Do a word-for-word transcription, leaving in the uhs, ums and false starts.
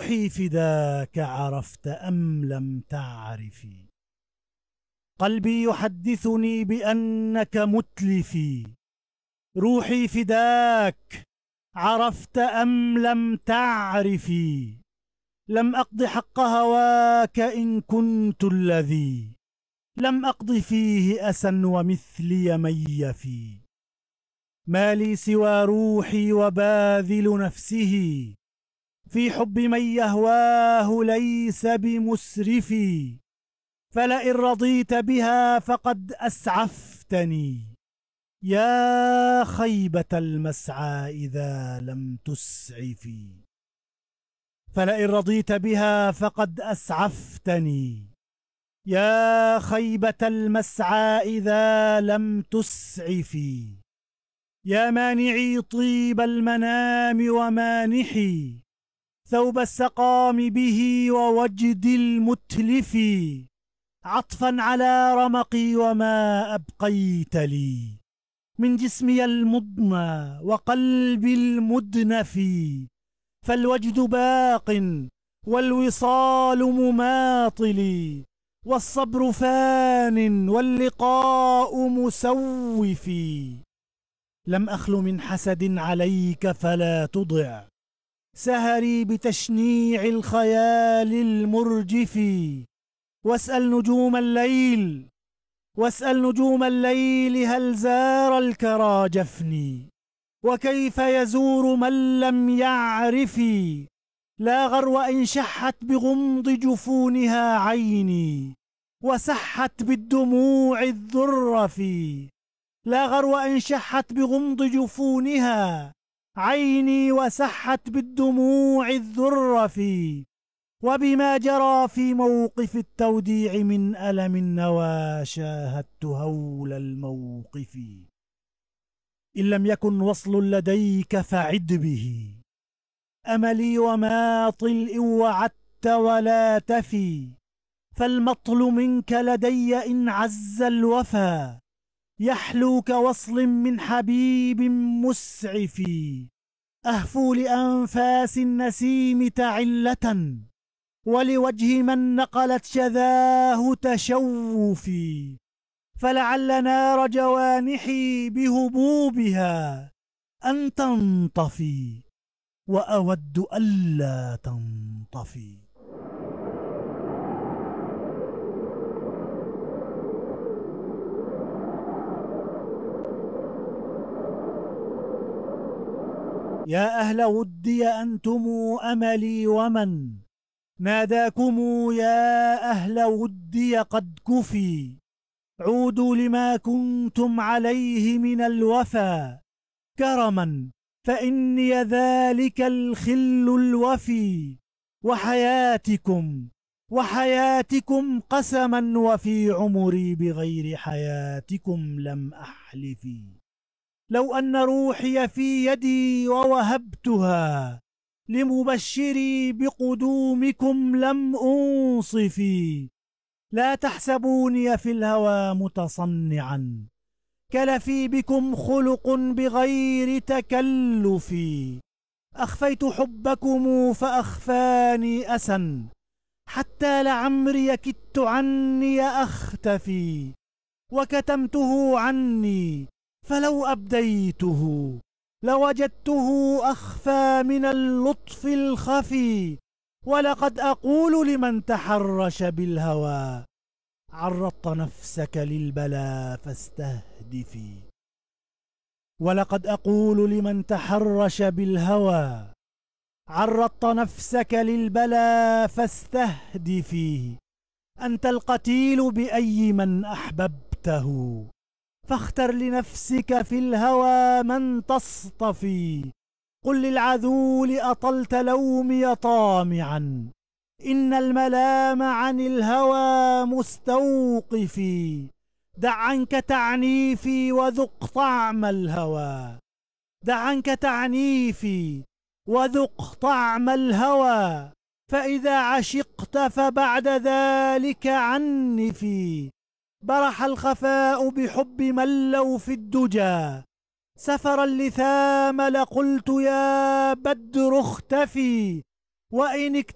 روحي فداك عرفت أم لم تعرفي. قلبي يحدثني بأنك متلفي. روحي فداك عرفت أم لم تعرفي. لم أقض حق هواك إن كنت الذي لم أقض فيه أسا ومثلي من يفي. ما لي سوى روحي وباذل نفسه في حب من يهواه ليس بمسرفي. فلئن رضيت بها فقد أسعفتني يا خيبة المسعى إذا لم تسعفي. فلئن رضيت بها فقد أسعفتني يا خيبة المسعى إذا لم تسعفي. يا مانعي طيب المنام ومانحي ثوب السقام به ووجد المتلف. عطفا على رمقي وما أبقيت لي من جسمي المضنى وقلبي المدنف. فالوجد باق والوصال مماطل والصبر فان واللقاء مسوف. لم أخل من حسد عليك فلا تضع سهري بتشنيع الخيال المرجف. واسأل نجوم الليل واسأل نجوم الليل هل زار الكرى جفني وكيف يزور من لم يعرف. لا غرو إن شحت بغمض جفونها عيني وسحت بالدموع الذرف. لا غرو إن شحت بغمض جفونها عيني وسحت بالدموع الذرف. وبما جرى في موقف التوديع من ألم النوى شاهدت هول الموقف. إن لم يكن وصل لديك فعد به أملي وماطل إن وعدت ولا تفي. فالمطل منك لدي إن عز الوفا يحلو كوصل من حبيب مسعف. أهفو لأنفاس النسيم تعلة ولوجه من نقلت شذاه تشوفي. فلعل نار جوانحي بهبوبها أن تنطفي وأود ألا تنطفي. يا أهل ودي أنتم أملي ومن ناداكم يا أهل ودي قد كفي. عودوا لما كنتم عليه من الوفا كرما فإني ذلك الخل الوفي. وحياتكم وحياتكم قسما وفي عمري بغير حياتكم لم أحلف. لو أن روحي في يدي ووهبتها لمبشري بقدومكم لم أنصفي. لا تحسبوني في الهوى متصنعا كلفي بكم خلق بغير تكلف. أخفيت حبكم فأخفاني أسا حتى لعمري كدت عني أختفي. وكتمته عني فلو أبديته لوجدته أخفى من اللطف الخفي. ولقد أقول لمن تحرش بالهوى عرضت نفسك للبلا فاستهدفي. ولقد أقول لمن تحرش بالهوى عرضت نفسك للبلا فاستهدفي. أنت القتيل بأي من أحببته فاختر لنفسك في الهوى من تصطفي. قل للعذول أطلت لومي طامعا إن الملام عن الهوى مستوقفي. دع عنك تعنيفي وذق طعم الهوى دع عنك تعنيفي وذق طعم الهوى. فإذا عشقت فبعد ذلك عنفي. برح الخفاء بحب من لو في الدجى سفر اللثام لقلت يا بدر اختفي. وإن